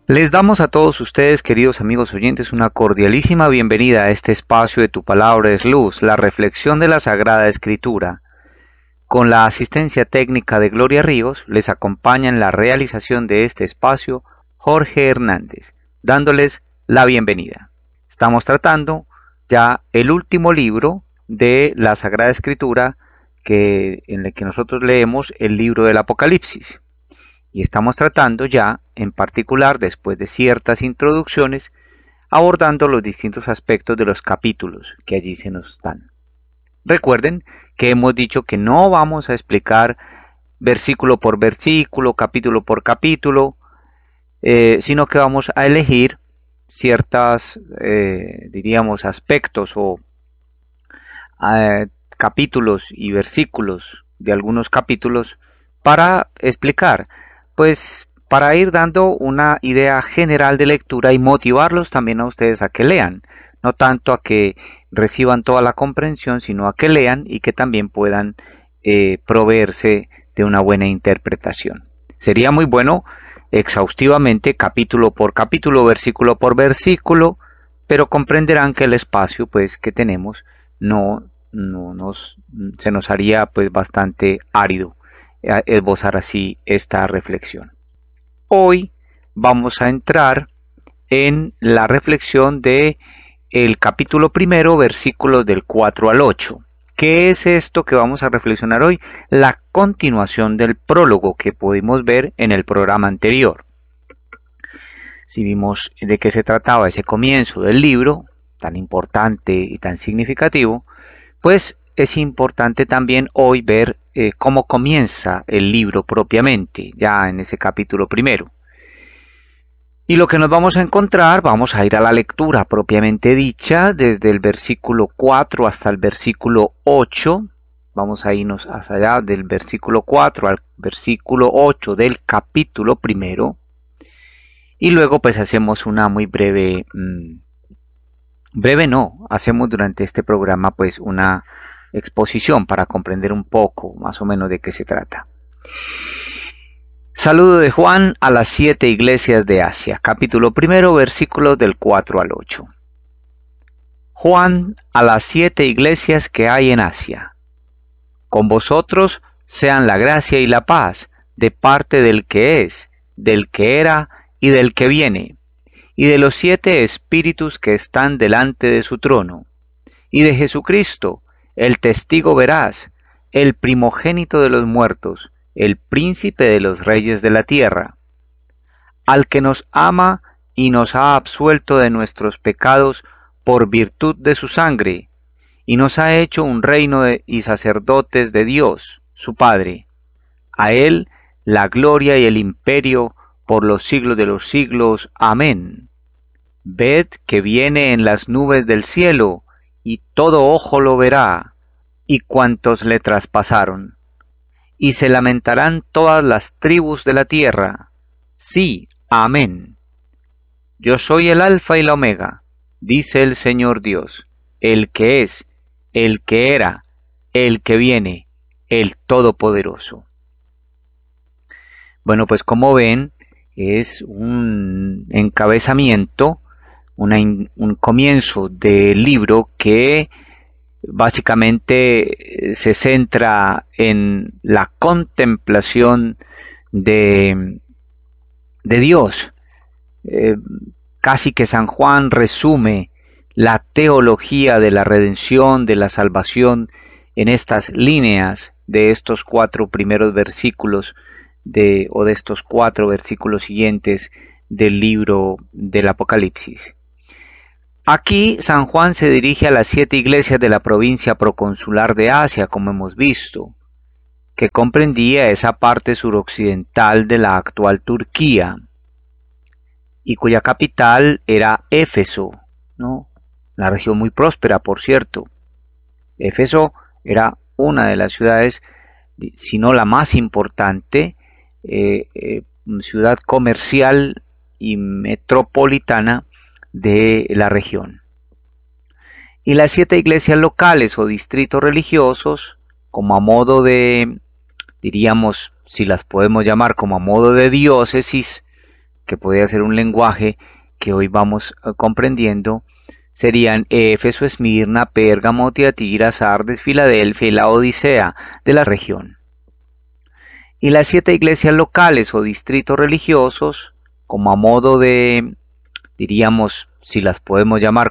Les damos a todos ustedes, queridos amigos oyentes, una cordialísima bienvenida a este espacio de Tu Palabra es Luz, la reflexión de la Sagrada Escritura. Con la asistencia técnica de Gloria Ríos, les acompaña en la realización de este espacio Jorge Hernández, dándoles la bienvenida. Estamos tratando ya el último libro de la Sagrada Escritura en el que nosotros leemos el libro del Apocalipsis. Y estamos tratando ya, en particular, después de ciertas introducciones, abordando los distintos aspectos de los capítulos que allí se nos dan. Recuerden que hemos dicho que no vamos a explicar versículo por versículo, capítulo por capítulo, sino que vamos a elegir ciertas, aspectos o capítulos y versículos de algunos capítulos para explicar, pues para ir dando una idea general de lectura y motivarlos también a ustedes a que lean, no tanto a que reciban toda la comprensión, sino a que lean y que también puedan proveerse de una buena interpretación. Sería muy bueno exhaustivamente, capítulo por capítulo, versículo por versículo, pero comprenderán que el espacio pues que tenemos se nos haría pues bastante árido esbozar así esta reflexión. Hoy vamos a entrar en la reflexión de el capítulo primero, versículos del 4 al 8. ¿Qué es esto que vamos a reflexionar hoy? La continuación del prólogo que pudimos ver en el programa anterior. Si vimos de qué se trataba ese comienzo del libro, tan importante y tan significativo, pues es importante también hoy ver cómo comienza el libro propiamente, ya en ese capítulo primero. Y lo que nos vamos a encontrar, vamos a ir a la lectura propiamente dicha, desde el versículo 4 hasta el versículo 8. Vamos a irnos hacia allá del versículo 4 al versículo 8 del capítulo primero. Y luego pues hacemos una muy hacemos durante este programa pues una exposición para comprender un poco más o menos de qué se trata. Saludo de Juan a las 7 iglesias de Asia, capítulo primero, versículos del 4 al 8. Juan a las 7 iglesias que hay en Asia. Con vosotros sean la gracia y la paz de parte del que es, del que era y del que viene, y de los 7 espíritus que están delante de su trono, y de Jesucristo, el testigo veraz, el primogénito de los muertos, el príncipe de los reyes de la tierra, al que nos ama y nos ha absuelto de nuestros pecados por virtud de su sangre, y nos ha hecho un reino y sacerdotes de Dios, su Padre. A él la gloria y el imperio por los siglos de los siglos. Amén. Ved que viene en las nubes del cielo, y todo ojo lo verá, y cuantos le traspasaron. Y se lamentarán todas las tribus de la tierra. Sí, amén. Yo soy el Alfa y la Omega, dice el Señor Dios, el que es, el que era, el que viene, el Todopoderoso. Bueno, pues como ven, es un encabezamiento, un comienzo del libro que básicamente se centra en la contemplación de Dios. Casi que San Juan resume la teología de la redención, de la salvación, en estas líneas de estos 4 primeros versículos de estos 4 versículos siguientes del libro del Apocalipsis. Aquí San Juan se dirige a las 7 iglesias de la provincia proconsular de Asia, como hemos visto, que comprendía esa parte suroccidental de la actual Turquía, y cuya capital era Éfeso, ¿no? Una región muy próspera, por cierto. Éfeso era una de las ciudades, si no la más importante, ciudad comercial y metropolitana de la región. Y las 7 iglesias locales o distritos religiosos, como a modo de, diríamos, si las podemos llamar como a modo de diócesis, que podría ser un lenguaje que hoy vamos comprendiendo, serían Éfeso, Esmirna, Pérgamo, Tiatira, Sardes, Filadelfia y la Odisea de la región. Y las 7 iglesias locales o distritos religiosos, como a modo de, diríamos, si las podemos llamar